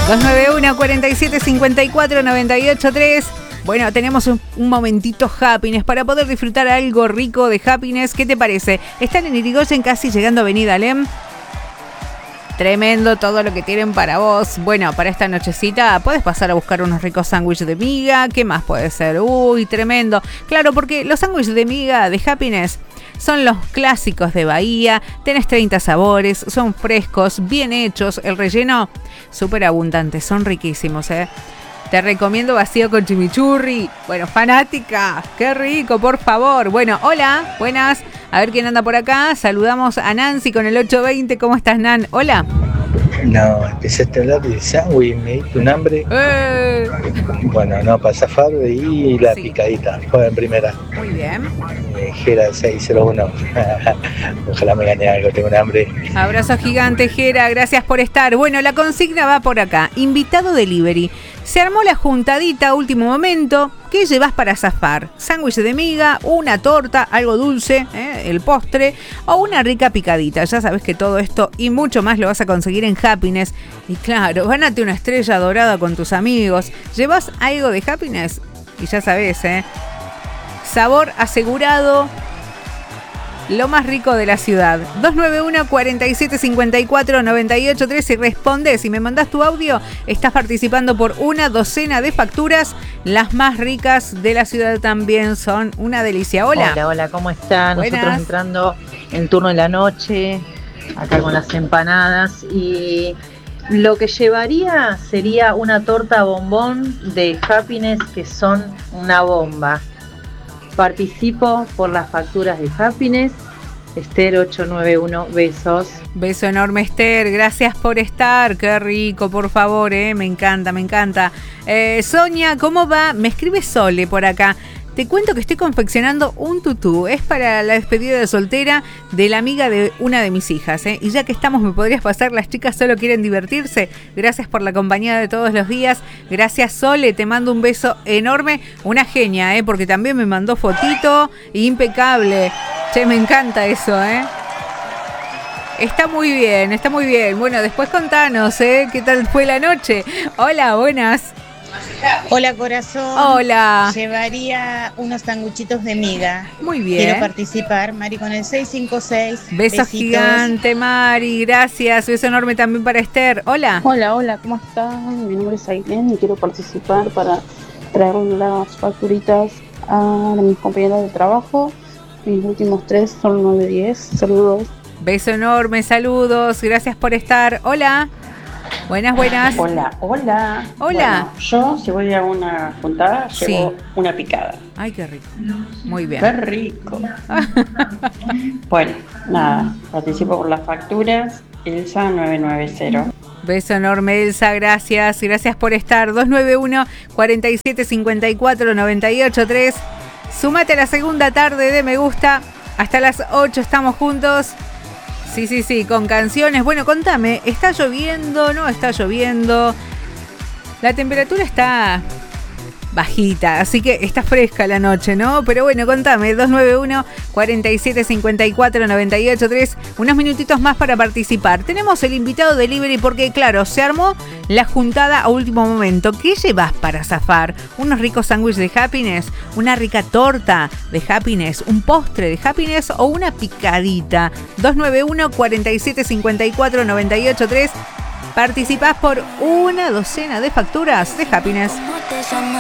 291-4754-983. Bueno, tenemos un momentito happiness para poder disfrutar algo rico de happiness. ¿Qué te parece? Están en Irigoyen, casi llegando a Avenida Alem. Tremendo todo lo que tienen para vos. Bueno, para esta nochecita puedes pasar a buscar unos ricos sándwiches de miga. ¿Qué más puede ser? Uy, tremendo. Claro, porque los sándwiches de miga de Happiness son los clásicos de Bahía. Tenés 30 sabores, son frescos, bien hechos. El relleno súper abundante, son riquísimos, ¿eh? Te recomiendo vacío con chimichurri. Bueno, fanática, qué rico, por favor. Bueno, hola, buenas. A ver quién anda por acá. Saludamos a Nancy con el 820. ¿Cómo estás, Nan? Hola. No, empezaste a hablar de sándwich, me diste un hambre. Bueno, no, para zafar y la picadita. Juega en primera. Muy bien. Jera 601. Ojalá me gane algo, tengo un hambre. Abrazo gigante, Jera. Gracias por estar. Bueno, la consigna va por acá. Invitado delivery. Se armó la juntadita a último momento. ¿Qué llevas para zafar? ¿Sándwich de miga, una torta, algo dulce, el postre o una rica picadita? Ya sabes que todo esto y mucho más lo vas a conseguir en Happiness. Y claro, gánate una estrella dorada con tus amigos. ¿Llevas algo de Happiness? Y ya sabes, sabor asegurado. Lo más rico de la ciudad. 291-4754-983. Y responde, si me mandás tu audio, estás participando por una docena de facturas. Las más ricas de la ciudad también son una delicia. Hola. Hola, ¿cómo están? Buenas. Nosotros entrando en turno de la noche, acá con las empanadas. Y lo que llevaría sería una torta bombón de Happiness, que son una bomba. Participo por las facturas de Happiness. Esther 891, besos. Beso enorme, Esther, gracias por estar. Qué rico, por favor, me encanta, me encanta. Sonia, ¿cómo va? Me escribe Sole por acá. Te cuento que estoy confeccionando un tutú. Es para la despedida de soltera de la amiga de una de mis hijas, Y ya que estamos, ¿me podrías pasar? Las chicas solo quieren divertirse. Gracias por la compañía de todos los días. Gracias, Sole. Te mando un beso enorme. Una genia, porque también me mandó fotito. Impecable. Che, me encanta eso, Está muy bien, está muy bien. Bueno, después contanos, ¿qué tal fue la noche? Hola, buenas. Hola, corazón. Hola. Llevaría unos sanguchitos de miga. Muy bien. Quiero participar, Mari, con el 656. Beso gigante, Mari. Gracias. Beso enorme también para Esther. Hola. Hola, ¿cómo están? Mi nombre es Ailén y quiero participar para traer las facturitas a mis compañeras de trabajo. Mis últimos 3 son 910. Saludos. Beso enorme, saludos. Gracias por estar. Hola. Buenas. Hola. Bueno, yo, si voy a una juntada, llevo una picada. Ay, qué rico. Muy bien. Qué rico. Bueno, nada, participo por las facturas. Elsa 990. Beso enorme, Elsa, gracias. Gracias por estar. 291-4754-983. Súmate a la segunda tarde de Me Gusta. Hasta las 8 estamos juntos. Sí, con canciones. Bueno, contame, ¿está lloviendo? ¿No está lloviendo? La temperatura está bajita, así que está fresca la noche, ¿no? Pero bueno, contame, 291-4754-983, unos minutitos más para participar. Tenemos el invitado delivery porque, claro, se armó la juntada a último momento. ¿Qué llevas para zafar? ¿Unos ricos sándwiches de Happiness? ¿Una rica torta de Happiness? ¿Un postre de Happiness? ¿O una picadita? 291-4754-983. Participás por una docena de facturas de Happiness.